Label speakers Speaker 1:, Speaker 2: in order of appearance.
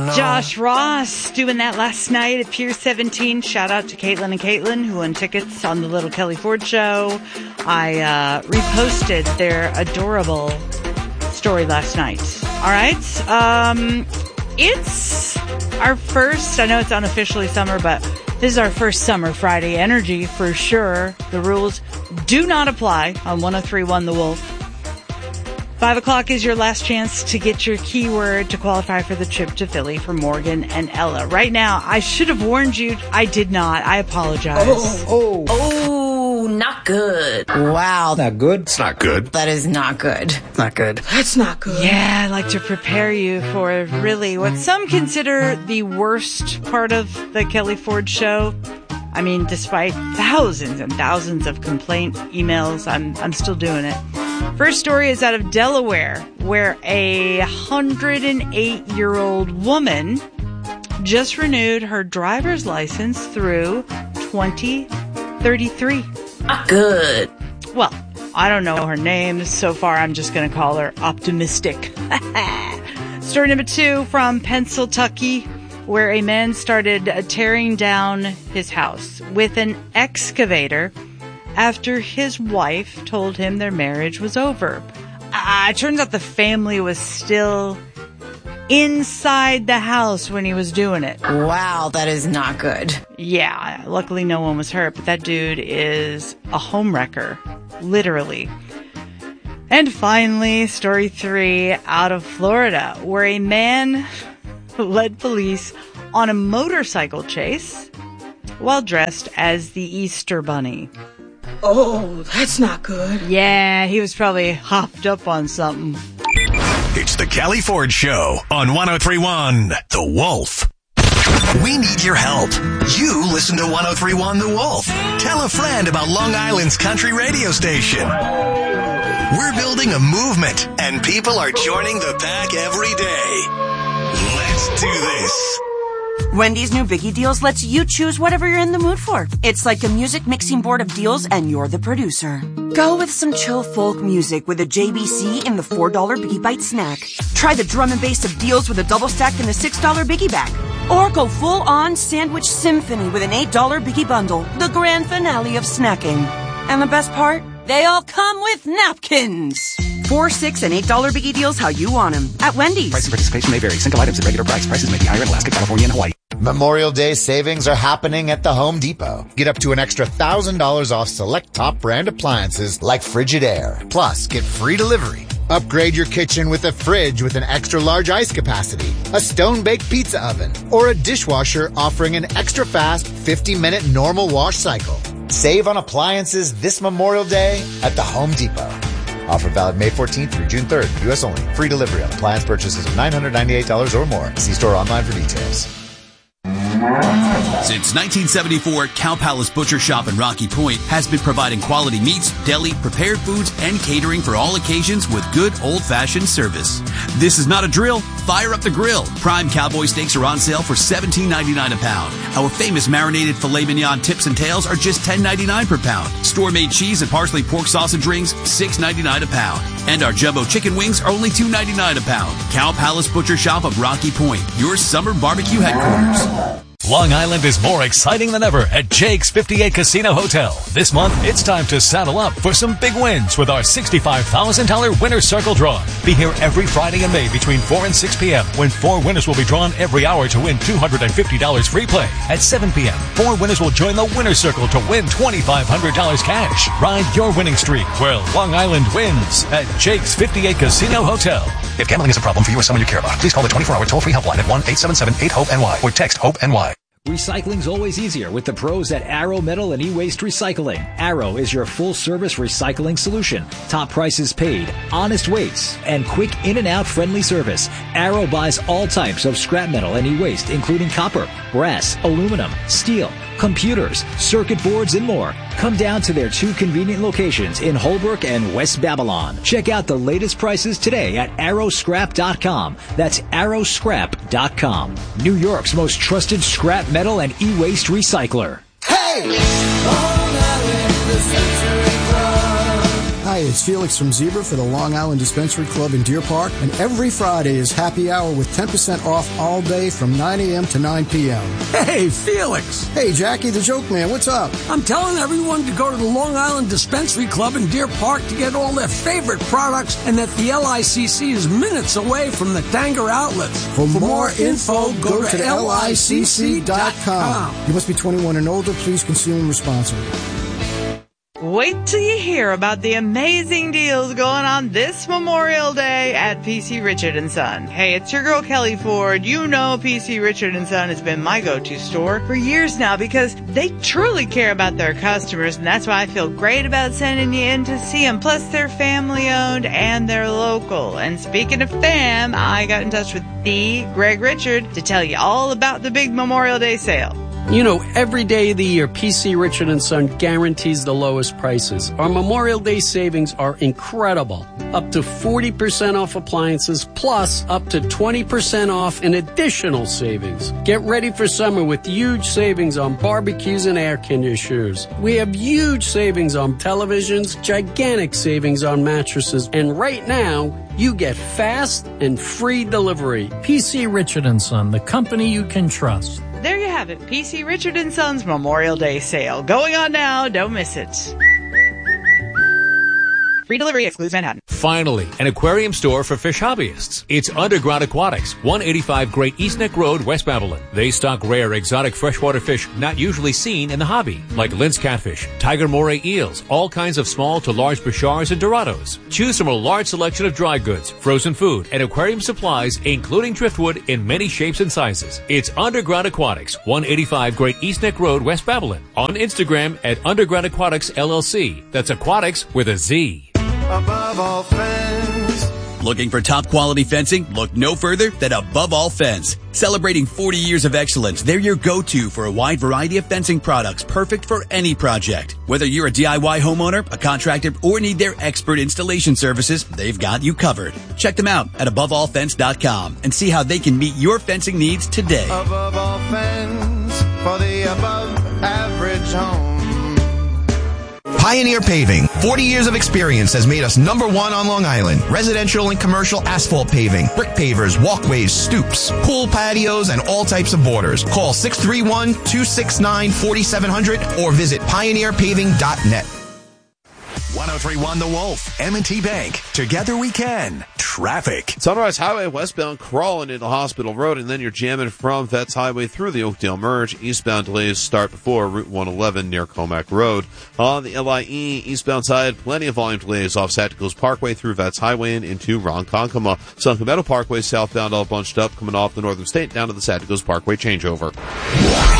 Speaker 1: Josh Ross doing that last night at Pier 17. Shout out to Caitlin and Caitlin who won tickets on the Little Kelly Ford Show. I reposted their adorable story last night. All right. It's our first, I know it's unofficially summer, but this is our first Summer Friday energy for sure. The rules do not apply on 103.1 The Wolf. 5 o'clock is your last chance to get your keyword to qualify for the trip to Philly for Morgan and Ella. Right now, I should have warned you. I did not. I apologize.
Speaker 2: Oh, not good.
Speaker 3: Wow.
Speaker 4: Not good?
Speaker 5: It's not good.
Speaker 3: That is not good.
Speaker 4: Not good.
Speaker 2: That's not good.
Speaker 1: Yeah, I like to prepare you for really what some consider the worst part of the Kelly Ford Show. I mean, despite thousands and thousands of complaint emails, I'm still doing it. First story is out of Delaware, where a 108-year-old woman just renewed her driver's license through 2033.
Speaker 2: Not good.
Speaker 1: Well, I don't know her name. So far, I'm just going to call her optimistic. Story number 2 from Pennsylvania, where a man started tearing down his house with an excavator after his wife told him their marriage was over. It turns out the family was still inside the house when he was doing it.
Speaker 3: Wow, that is not good.
Speaker 1: Yeah, luckily no one was hurt, but that dude is a homewrecker, literally. And finally, story 3 out of Florida, where a man led police on a motorcycle chase while dressed as the Easter Bunny.
Speaker 2: Oh, that's not good.
Speaker 1: Yeah, he was probably hopped up on something.
Speaker 5: It's the Kelly Ford Show on 103.1 The Wolf. We need your help. You listen to 103.1 The Wolf. Tell a friend about Long Island's country radio station. We're building a movement, and people are joining the pack every day. Let's do this.
Speaker 6: Wendy's new Biggie Deals lets you choose whatever you're in the mood for. It's like a music mixing board of deals, and you're the producer. Go with some chill folk music with a JBC in the $4 Biggie Bite snack. Try the drum and bass of deals with a double stack in the $6 Biggie Bag. Or go full-on sandwich symphony with an $8 Biggie Bundle, the grand finale of snacking. And the best part? They all come with napkins. $4, $6, and $8 Biggie Deals how you want them. At Wendy's.
Speaker 7: Price and participation may vary. Single items at regular price. Prices may be higher in Alaska, California, and Hawaii.
Speaker 8: Memorial Day savings are happening at the Home Depot. Get up to an extra $1,000 off select top brand appliances like Frigidaire. Plus, get free delivery. Upgrade your kitchen with a fridge with an extra large ice capacity, a stone-baked pizza oven, or a dishwasher offering an extra fast 50-minute normal wash cycle. Save on appliances this Memorial Day at the Home Depot. Offer valid May 14th through June 3rd. U.S. only. Free delivery on appliance purchases of $998 or more. See store online for details.
Speaker 9: Since 1974, Cow Palace Butcher Shop in Rocky Point has been providing quality meats, deli, prepared foods, and catering for all occasions with good old-fashioned service. This is not a drill. Fire up the grill. Prime cowboy steaks are on sale for $17.99 a pound. Our famous marinated filet mignon tips and tails are just $10.99 per pound. Store-made cheese and parsley pork sausage rings, $6.99 a pound. And our jumbo chicken wings are only $2.99 a pound. Cow Palace Butcher Shop of Rocky Point, your summer barbecue headquarters.
Speaker 10: Long Island is more exciting than ever at Jake's 58 Casino Hotel. This month, it's time to saddle up for some big wins with our $65,000 Winner's Circle Draw. Be here every Friday in May between 4 and 6 p.m. when 4 winners will be drawn every hour to win $250 free play. At 7 p.m., 4 winners will join the Winner's Circle to win $2,500 cash. Ride your winning streak where Long Island wins at Jake's 58 Casino Hotel.
Speaker 7: If gambling is a problem for you or someone you care about, please call the 24-hour toll-free helpline at 1-877-8-HOPE-NY or text HOPE-NY.
Speaker 11: Recycling's always easier with the pros at Arrow Metal and E-Waste Recycling. Arrow is your full-service recycling solution. Top prices paid, honest weights, and quick in-and-out friendly service. Arrow buys all types of scrap metal and e-waste, including copper, brass, aluminum, steel, computers, circuit boards, and more. Come down to their 2 convenient locations in Holbrook and West Babylon. Check out the latest prices today at arrowscrap.com. That's arrowscrap.com. New York's most trusted scrap metal and e-waste recycler.
Speaker 12: Hey! Long Island, the Century Club.
Speaker 4: Hi, it's Felix from Zebra for the Long Island Dispensary Club in Deer Park, and every Friday is happy hour with 10% off all day from 9 a.m. to 9 p.m.
Speaker 12: Hey, Felix!
Speaker 4: Hey, Jackie the Joke Man, what's up?
Speaker 12: I'm telling everyone to go to the Long Island Dispensary Club in Deer Park to get all their favorite products, and that the LICC is minutes away from the Tanger outlets.
Speaker 4: For more info, go to LICC.com. You must be 21 and older. Please consume responsibly.
Speaker 1: Wait till you hear about the amazing deals going on this Memorial Day at PC Richard & Son. Hey, it's your girl Kelly Ford. You know PC Richard & Son has been my go-to store for years now because they truly care about their customers, and that's why I feel great about sending you in to see them. Plus, they're family-owned and they're local. And speaking of fam, I got in touch with the Greg Richard to tell you all about the big Memorial Day sale.
Speaker 12: You know, every day of the year, PC Richard & Son guarantees the lowest prices. Our Memorial Day savings are incredible. Up to 40% off appliances, plus up to 20% off in additional savings. Get ready for summer with huge savings on barbecues and air conditioners. We have huge savings on televisions, gigantic savings on mattresses, and right now, you get fast and free delivery.
Speaker 13: PC Richard & Son, the company you can trust.
Speaker 1: There you have it, PC Richard & Son's Memorial Day sale. Going on now, don't miss it. Free delivery excludes Manhattan.
Speaker 14: Finally, an aquarium store for fish hobbyists. It's Underground Aquatics, 185 Great East Neck Road, West Babylon. They stock rare, exotic freshwater fish not usually seen in the hobby, like Linz catfish, tiger moray eels, all kinds of small to large bashars and dorados. Choose from a large selection of dry goods, frozen food, and aquarium supplies, including driftwood in many shapes and sizes. It's Underground Aquatics, 185 Great East Neck Road, West Babylon. On Instagram at Underground Aquatics LLC. That's aquatics with a Z.
Speaker 15: Above All Fence.
Speaker 9: Looking for top quality fencing? Look no further than Above All Fence. Celebrating 40 years of excellence, they're your go-to for a wide variety of fencing products perfect for any project. Whether you're a DIY homeowner, a contractor, or need their expert installation services, they've got you covered. Check them out at AboveAllFence.com and see how they can meet your fencing needs today.
Speaker 15: Above All Fence for the above average home.
Speaker 16: Pioneer Paving. 40 years of experience has made us #1 on Long Island. Residential and commercial asphalt paving, brick pavers, walkways, stoops, pool patios, and all types of borders. Call 631-269-4700 or visit pioneerpaving.net.
Speaker 5: 1031 The Wolf, M&T Bank. Together we can. Traffic.
Speaker 17: Sunrise Highway westbound crawling into Hospital Road, and then you're jamming from Vets Highway through the Oakdale Merge. Eastbound delays start before Route 111 near Comac Road. On the LIE eastbound side, plenty of volume delays off Saticos Parkway through Vets Highway and into Ronkonkoma. Sunken Meadow Parkway southbound all bunched up coming off the Northern State down to the Saticos Parkway changeover.